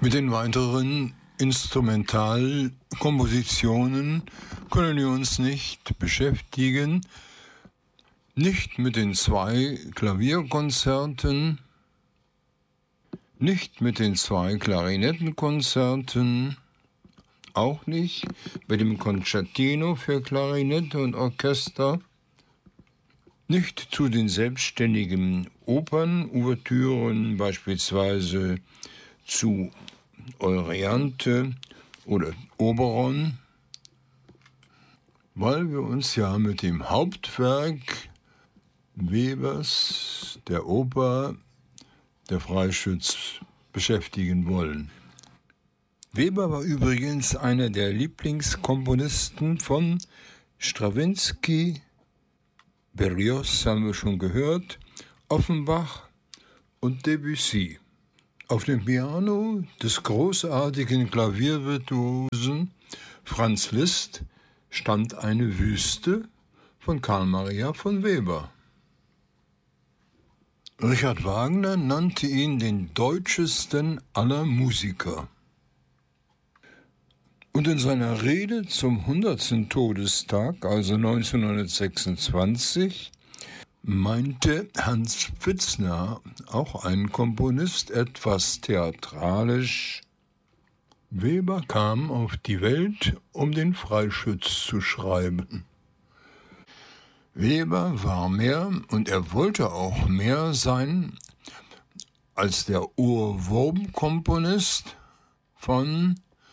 Mit den weiteren Instrumentalkompositionen können wir uns nicht beschäftigen, nicht mit den 2 Klavierkonzerten, nicht mit den 2 Klarinettenkonzerten, auch nicht mit dem Concertino für Klarinette und Orchester, nicht zu den selbstständigen Opernouvertüren, beispielsweise zu Euryanthe oder Oberon, weil wir uns ja mit dem Hauptwerk Webers, der Oper Der Freischütz, beschäftigen wollen. Weber war übrigens einer der Lieblingskomponisten von Strawinsky, Berlioz haben wir schon gehört, Offenbach und Debussy. Auf dem Piano des großartigen Klaviervirtuosen Franz Liszt stand eine Wüste von Carl Maria von Weber. Richard Wagner nannte ihn den deutschesten aller Musiker. Und in seiner Rede zum 100. Todestag, also 1926, meinte Hans Pfitzner, auch ein Komponist, etwas theatralisch: Weber kam auf die Welt, um den Freischütz zu schreiben. Weber war mehr, und er wollte auch mehr sein, als der Ohrwurm-Komponist von